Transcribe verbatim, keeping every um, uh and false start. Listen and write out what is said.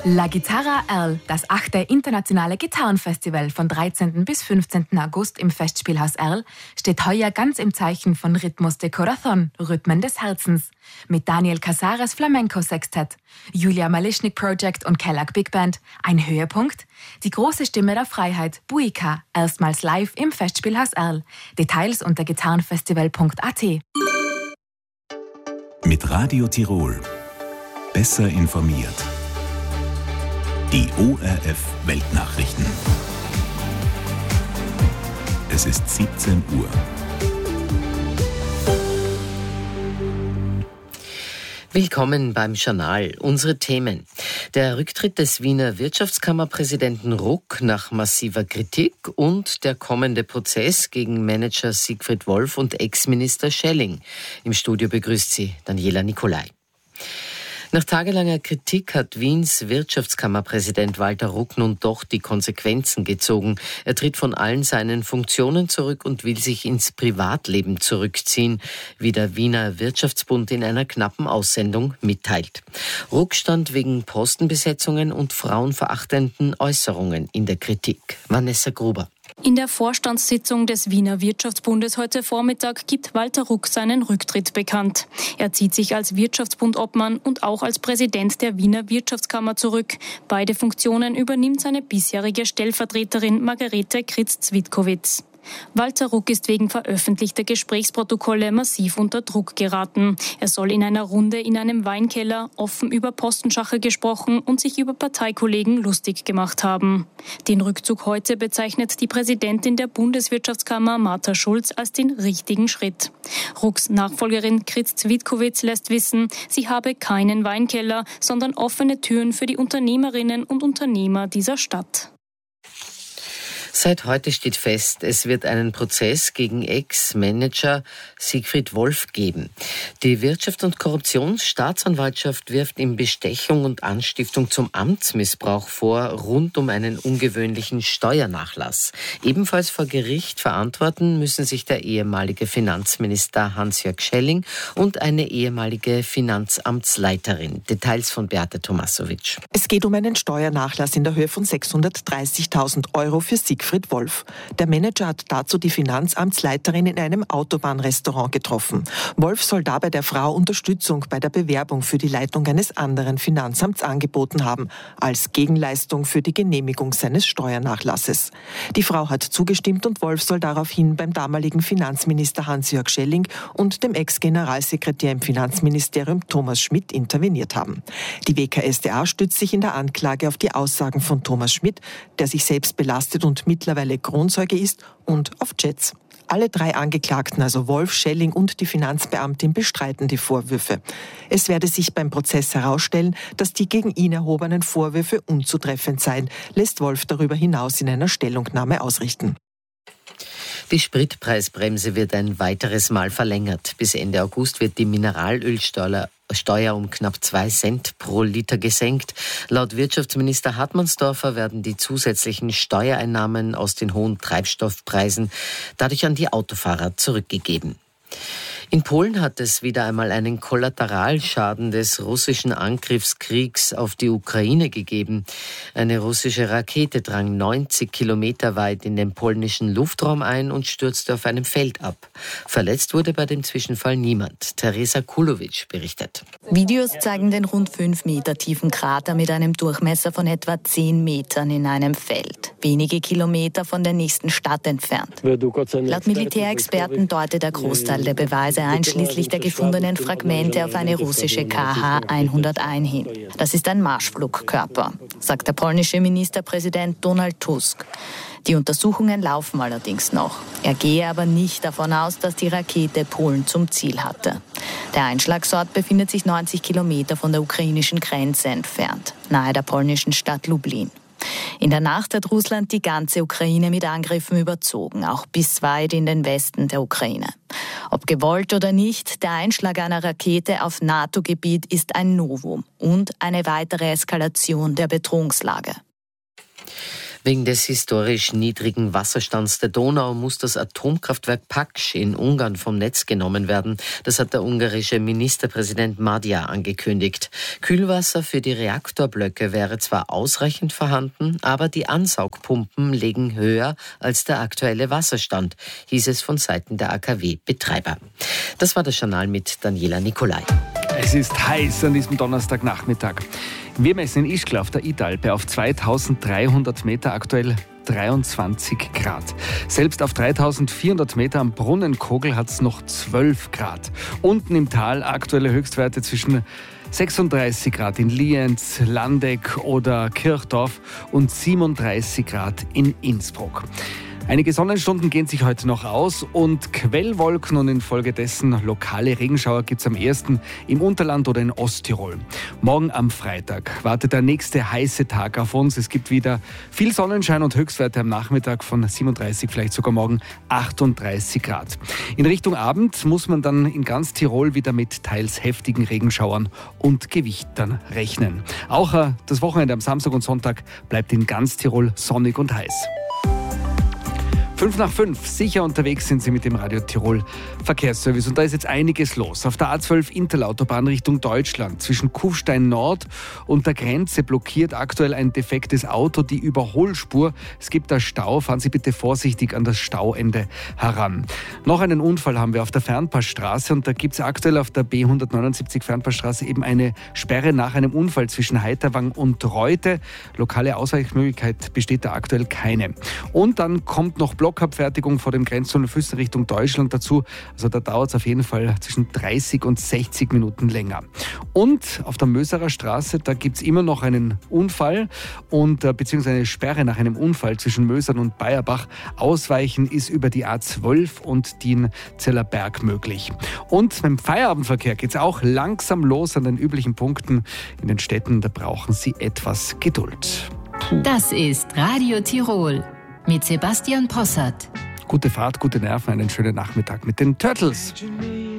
La Guitarra Erl, das achte internationale Gitarrenfestival von dreizehnten bis fünfzehnten August im Festspielhaus Erl, steht heuer ganz im Zeichen von Ritmos de Corazón, Rhythmen des Herzens, mit Daniel Casares Flamenco Sextett, Julia Malischnik Project und Kellag Big Band. Ein Höhepunkt? Die große Stimme der Freiheit, Buika, erstmals live im Festspielhaus Erl. Details unter gitarrenfestival punkt a t. Mit Radio Tirol. Besser informiert. Die O R F Weltnachrichten. Es ist siebzehn Uhr. Willkommen beim Journal. Unsere Themen. Der Rücktritt des Wiener Wirtschaftskammerpräsidenten Ruck nach massiver Kritik und der kommende Prozess gegen Manager Siegfried Wolf und Ex-Minister Schelling. Im Studio begrüßt sie Daniela Nicolai. Nach tagelanger Kritik hat Wiens Wirtschaftskammerpräsident Walter Ruck nun doch die Konsequenzen gezogen. Er tritt von allen seinen Funktionen zurück und will sich ins Privatleben zurückziehen, wie der Wiener Wirtschaftsbund in einer knappen Aussendung mitteilt. Ruck stand wegen Postenbesetzungen und frauenverachtenden Äußerungen in der Kritik. Vanessa Gruber. In der Vorstandssitzung des Wiener Wirtschaftsbundes heute Vormittag gibt Walter Ruck seinen Rücktritt bekannt. Er zieht sich als Wirtschaftsbundobmann und auch als Präsident der Wiener Wirtschaftskammer zurück. Beide Funktionen übernimmt seine bisherige Stellvertreterin Margarete Kritz-Zwitkowitz. Walter Ruck ist wegen veröffentlichter Gesprächsprotokolle massiv unter Druck geraten. Er soll in einer Runde in einem Weinkeller offen über Postenschacher gesprochen und sich über Parteikollegen lustig gemacht haben. Den Rückzug heute bezeichnet die Präsidentin der Bundeswirtschaftskammer Martha Schulz als den richtigen Schritt. Rucks Nachfolgerin Kritz-Zwitkowitz lässt wissen, sie habe keinen Weinkeller, sondern offene Türen für die Unternehmerinnen und Unternehmer dieser Stadt. Seit heute steht fest, es wird einen Prozess gegen Ex-Manager Siegfried Wolf geben. Die Wirtschafts- und Korruptionsstaatsanwaltschaft wirft ihm Bestechung und Anstiftung zum Amtsmissbrauch vor, rund um einen ungewöhnlichen Steuernachlass. Ebenfalls vor Gericht verantworten müssen sich der ehemalige Finanzminister Hans-Jörg Schelling und eine ehemalige Finanzamtsleiterin. Details von Beate Tomasovic. Es geht um einen Steuernachlass in der Höhe von sechshundertdreißigtausend Euro für Siegfried Wolf. Der Manager hat dazu die Finanzamtsleiterin in einem Autobahnrestaurant getroffen. Wolf soll dabei der Frau Unterstützung bei der Bewerbung für die Leitung eines anderen Finanzamts angeboten haben, als Gegenleistung für die Genehmigung seines Steuernachlasses. Die Frau hat zugestimmt und Wolf soll daraufhin beim damaligen Finanzminister Hans-Jörg Schelling und dem Ex-Generalsekretär im Finanzministerium Thomas Schmidt interveniert haben. Die W K S d A stützt sich in der Anklage auf die Aussagen von Thomas Schmidt, der sich selbst belastet und mittlerweile Kronzeuge ist, und auf Chats. Alle drei Angeklagten, also Wolf, Schelling und die Finanzbeamtin, bestreiten die Vorwürfe. Es werde sich beim Prozess herausstellen, dass die gegen ihn erhobenen Vorwürfe unzutreffend seien, lässt Wolf darüber hinaus in einer Stellungnahme ausrichten. Die Spritpreisbremse wird ein weiteres Mal verlängert. Bis Ende August wird die Mineralölsteuer Steuer um knapp zwei Cent pro Liter gesenkt. Laut Wirtschaftsminister Hartmannsdorfer werden die zusätzlichen Steuereinnahmen aus den hohen Treibstoffpreisen dadurch an die Autofahrer zurückgegeben. In Polen hat es wieder einmal einen Kollateralschaden des russischen Angriffskriegs auf die Ukraine gegeben. Eine russische Rakete drang neunzig Kilometer weit in den polnischen Luftraum ein und stürzte auf einem Feld ab. Verletzt wurde bei dem Zwischenfall niemand. Teresa Kulowitsch berichtet. Videos zeigen den rund fünf Meter tiefen Krater mit einem Durchmesser von etwa zehn Metern in einem Feld, wenige Kilometer von der nächsten Stadt entfernt. Laut Militärexperten deutet der Großteil der Beweise einschließlich der gefundenen Fragmente auf eine russische K H hunderteins hin. Das ist ein Marschflugkörper, sagt der polnische Ministerpräsident Donald Tusk. Die Untersuchungen laufen allerdings noch. Er gehe aber nicht davon aus, dass die Rakete Polen zum Ziel hatte. Der Einschlagsort befindet sich neunzig Kilometer von der ukrainischen Grenze entfernt, nahe der polnischen Stadt Lublin. In der Nacht hat Russland die ganze Ukraine mit Angriffen überzogen, auch bis weit in den Westen der Ukraine. Ob gewollt oder nicht, der Einschlag einer Rakete auf NATO-Gebiet ist ein Novum und eine weitere Eskalation der Bedrohungslage. Wegen des historisch niedrigen Wasserstands der Donau muss das Atomkraftwerk Paks in Ungarn vom Netz genommen werden. Das hat der ungarische Ministerpräsident Madja angekündigt. Kühlwasser für die Reaktorblöcke wäre zwar ausreichend vorhanden, aber die Ansaugpumpen liegen höher als der aktuelle Wasserstand, hieß es von Seiten der A K W-Betreiber. Das war das Journal mit Daniela Nicolai. Es ist heiß an diesem Donnerstagnachmittag. Wir messen in Ischgl auf der Idalpe auf zweitausenddreihundert Meter aktuell dreiundzwanzig Grad. Selbst auf dreitausendvierhundert Meter am Brunnenkogel hat es noch zwölf Grad. Unten im Tal aktuelle Höchstwerte zwischen sechsunddreißig Grad in Lienz, Landeck oder Kirchdorf und siebenunddreißig Grad in Innsbruck. Einige Sonnenstunden gehen sich heute noch aus und Quellwolken und infolgedessen lokale Regenschauer gibt es am ersten im Unterland oder in Osttirol. Morgen am Freitag wartet der nächste heiße Tag auf uns. Es gibt wieder viel Sonnenschein und Höchstwerte am Nachmittag von siebenunddreißig, vielleicht sogar morgen achtunddreißig Grad. In Richtung Abend muss man dann in ganz Tirol wieder mit teils heftigen Regenschauern und Gewittern rechnen. Auch äh, das Wochenende am Samstag und Sonntag bleibt in ganz Tirol sonnig und heiß. Fünf nach fünf, sicher unterwegs sind Sie mit dem Radio Tirol Verkehrsservice. Und da ist jetzt einiges los. Auf der A zwölf Interlautobahn Richtung Deutschland zwischen Kufstein Nord und der Grenze blockiert aktuell ein defektes Auto die Überholspur. Es gibt da Stau, fahren Sie bitte vorsichtig an das Stauende heran. Noch einen Unfall haben wir auf der Fernpassstraße und da gibt es aktuell auf der B hundertneunundsiebzig Fernpassstraße eben eine Sperre nach einem Unfall zwischen Heiterwang und Reute. Lokale Ausweichmöglichkeit besteht da aktuell keine. Und dann kommt noch Blockabfertigung vor dem Grenztunnel Füssen Richtung Deutschland dazu. Also da dauert es auf jeden Fall zwischen dreißig und sechzig Minuten länger. Und auf der Möserer Straße, da gibt es immer noch einen Unfall und äh, beziehungsweise eine Sperre nach einem Unfall zwischen Mösern und Bayerbach. Ausweichen ist über die A zwölf und Dienzeller Berg möglich. Und beim Feierabendverkehr geht es auch langsam los an den üblichen Punkten. In den Städten, da brauchen Sie etwas Geduld. Puh. Das ist Radio Tirol mit Sebastian Possart. Gute Fahrt, gute Nerven, einen schönen Nachmittag mit den Turtles.